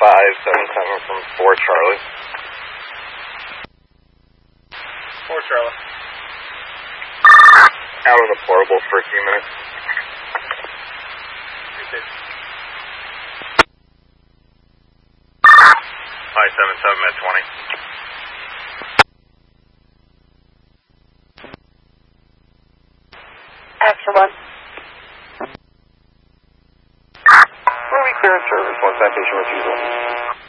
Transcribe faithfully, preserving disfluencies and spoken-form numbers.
five seven seven from four Charlie. four Charlie. Out of the portable for a few minutes. five seven seven at twenty. Extra one. Where we clear service, one citation refusal.